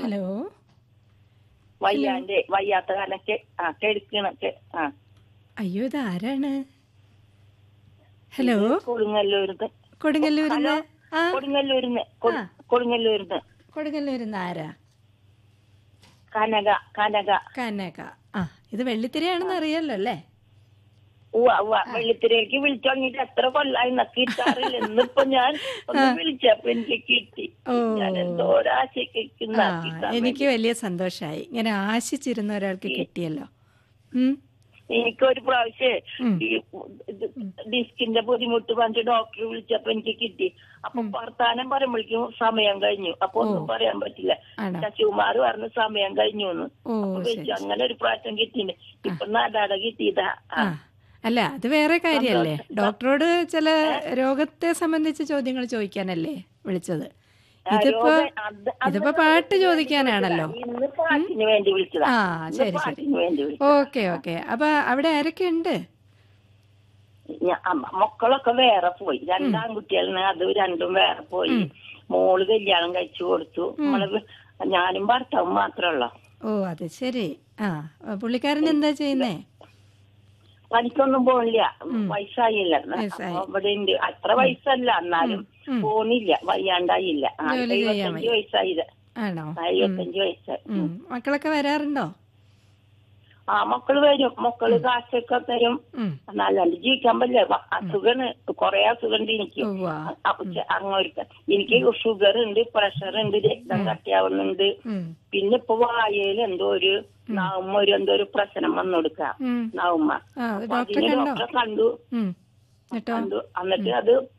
Hello വയ്യാത്ത കാലൊക്കെ കെടുക്കണൊക്കെ അയ്യോ ഇത് ആരാണ്? ഹലോ കൊടുങ്ങല്ലൂരിന്ന്. കൊടുങ്ങല്ലൂരിന്ന്. ആ കൊടുങ്ങല്ലൂരിന്ന് കൊടുങ്ങല്ലൂരിന്ന് കൊടുങ്ങല്ലൂരിന്ന് ആരാ? കനക കനക കനക. ആ ഇത് വെള്ളിത്തിരയാണെന്ന് അറിയാലോ അല്ലേ? വെള്ളിത്തിരയ്ക്ക് വിളിച്ചു തുടങ്ങിട്ട് എത്ര കൊല്ലായി കിട്ടാറില്ല. ഇന്നിപ്പോ ഞാൻ ഒന്ന് വിളിച്ചപ്പോ എനിക്ക് കിട്ടി. ഞാൻ എന്തോ എനിക്ക് വലിയ സന്തോഷായി. ഇങ്ങനെ ആശിച്ചിരുന്ന ഒരാൾക്ക് കിട്ടിയല്ലോ. എനിക്കൊരു പ്രാവശ്യം ഈ ഡിസ്കിന്റെ ബുദ്ധിമുട്ട് പറഞ്ഞിട്ട് ഡോക്ടറെ വിളിച്ചപ്പോ എനിക്ക് കിട്ടി. അപ്പൊ വർത്താനം പറയുമ്പോഴേക്കും സമയം കഴിഞ്ഞു. അപ്പൊ ഒന്നും പറയാൻ പറ്റില്ല. ശശികുമാർ പറഞ്ഞ സമയം കഴിഞ്ഞു എന്ന് വിളിച്ചു. അങ്ങനെ ഒരു പ്രാവശ്യം കിട്ടിണ്ട്. ഇപ്പൊ നാടാടെ കിട്ടിയതാ. അല്ല അത് വേറെ കാര്യല്ലേ. ഡോക്ടറോട് ചില രോഗത്തെ സംബന്ധിച്ച് ചോദ്യങ്ങൾ ചോദിക്കാനല്ലേ വിളിച്ചത്. ഇതിപ്പോ പാട്ട് ചോദിക്കാനാണല്ലോ. ആ ശരി ശരി. Okay okay. അപ്പൊ അവിടെ ആരൊക്കെ ഉണ്ട്? മക്കളൊക്കെ വേറെ പോയി. രണ്ടാൺകുട്ടികളാണ്. അത് രണ്ടും വേറെ പോയി. മോള് കല്യാണം കഴിച്ചു കൊടുത്തു. ഞാനും ഭർത്താവും മാത്രമല്ല. ഓ അത് ശരി. പുള്ളിക്കാരൻ എന്താ ചെയ്യുന്നേ? പണിക്കൊന്നും പോണില്ല. വയസ്സായില്ല. ഇവിടെ ഉണ്ട്. അത്ര വയസ്സല്ല എന്നാലും പോണില്ല. വയ്യാണ്ടായില്ല. 75 വയസ്സായില്ല. 75 വയസ്സായി. മക്കളൊക്കെ വരാറുണ്ടോ? മക്കള് വരും. മക്കള് കാശൊക്കെ തരും. നല്ലാണ്ട് ജീവിക്കാൻ പറ്റില്ല. അസുഖണ്. കൊറേ അസുഖമുണ്ട് എനിക്ക്. അങ്ങോട്ട് എനിക്ക് ഷുഗർ ഉണ്ട്, പ്രഷർ ഉണ്ട്, രക്തം കട്ടിയാവുന്നുണ്ട്. പിന്നെ ഇപ്പൊ വായയിൽ എന്തോ ഒരു എന്തോ ഒരു പ്രശ്നം വന്നെടുക്കാം. നവമ്മ ഡോക്ടറെ കണ്ടു. എന്നിട്ട് അത്